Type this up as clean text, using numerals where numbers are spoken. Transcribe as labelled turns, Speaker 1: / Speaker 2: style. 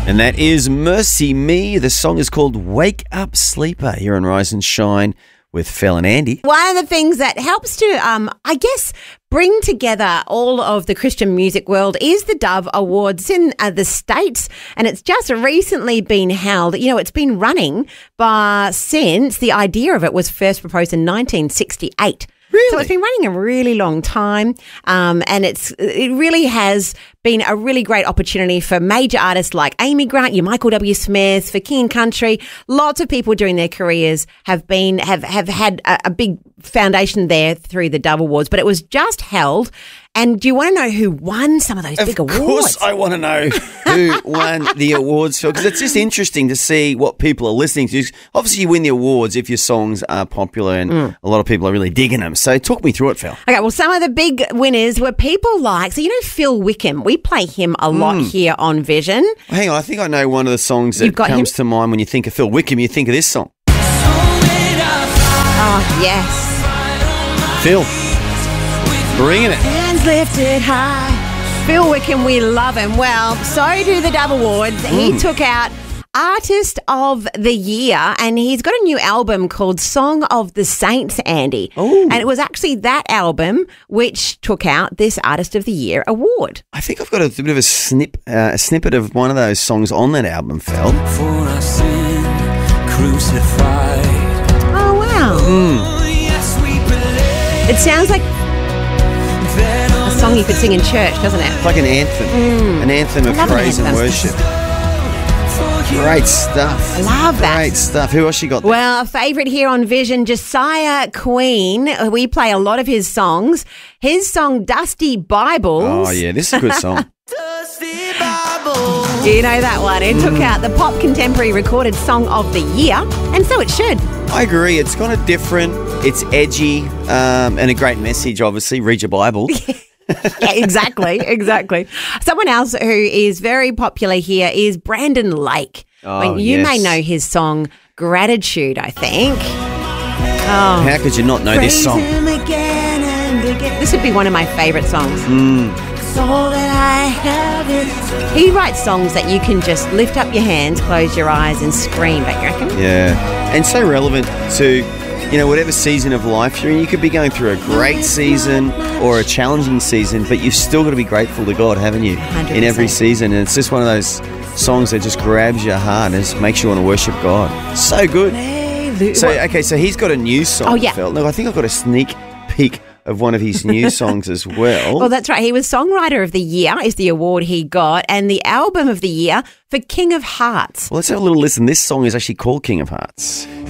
Speaker 1: And that is Mercy Me. The song is called Wake Up Sleeper here on Rise and Shine with Phil and Andy.
Speaker 2: One of the things that helps to, bring together all of the Christian music world is the Dove Awards in the States, and it's just recently been held. You know, it's been running since the idea of it was first proposed in 1968.
Speaker 1: Really?
Speaker 2: So it's been running a really long time, and it really has been a really great opportunity for major artists like Amy Grant, your Michael W. Smith, for King and Country. Lots of people during their careers have had a big foundation there through the Dove Awards, but it was just held. And do you want to know who won some of those big awards?
Speaker 1: Of course I want to know who won the awards, Phil, because it's just interesting to see what people are listening to. Obviously, you win the awards if your songs are popular and a lot of people are really digging them. So talk me through it, Phil.
Speaker 2: Okay, well, some of the big winners were people like, so you know Phil Wickham. We play him a lot here on Vision.
Speaker 1: Hang on, I think I know one of the songs that comes to mind when you think of Phil Wickham. You think of this song.
Speaker 2: Oh, yes.
Speaker 1: Phil, bringing it.
Speaker 2: Hands lifted high. Phil Wickham, we love him. Well, so do the Dove Awards. He took out Artist of the Year, and he's got a new album called Song of the Saints, Andy.
Speaker 1: Ooh.
Speaker 2: And it was actually that album which took out this Artist of the Year award.
Speaker 1: I think I've got a bit of a snippet of one of those songs on that album, Phil.
Speaker 3: For our sin crucified.
Speaker 2: Oh, wow.
Speaker 3: Yes, we believe.
Speaker 2: It sounds like a song you could sing in church, doesn't it?
Speaker 1: It's like an anthem of
Speaker 2: I love an
Speaker 1: praise and
Speaker 2: anthem.
Speaker 1: worship. Great stuff.
Speaker 2: I love that.
Speaker 1: Great stuff. Who else you got there?
Speaker 2: Well, a favourite here on Vision, Josiah Queen. We play a lot of his songs. His song, Dusty Bibles.
Speaker 1: Oh, yeah, this is a good song.
Speaker 3: Dusty Bible.
Speaker 2: You know that one. It took out the Pop Contemporary Recorded Song of the Year, and so it should.
Speaker 1: I agree. It's kind of different. It's edgy and a great message, obviously. Read your Bible.
Speaker 2: Yeah, exactly. Someone else who is very popular here is Brandon Lake.
Speaker 1: Oh,
Speaker 2: You
Speaker 1: yes.
Speaker 2: may know his song, Gratitude, I think. Oh.
Speaker 1: How could you not know this song?
Speaker 2: Praise him again and again. This would be one of my favourite songs. All that I have is... He writes songs that you can just lift up your hands, close your eyes and scream, don't you reckon?
Speaker 1: Yeah. And so relevant to, whatever season of life you're in. You could be going through a great season or a challenging season, but you've still got to be grateful to God, haven't you?
Speaker 2: 100%.
Speaker 1: In every season. And it's just one of those songs that just grabs your heart and just makes you want to worship God. So good. So he's got a new song,
Speaker 2: Oh, yeah.
Speaker 1: Phil. No, I think I've got a sneak peek of one of his new songs as well.
Speaker 2: Well, that's right. He was Songwriter of the Year is the award he got, and the Album of the Year for King of Hearts.
Speaker 1: Well, let's have a little listen. This song is actually called King of Hearts.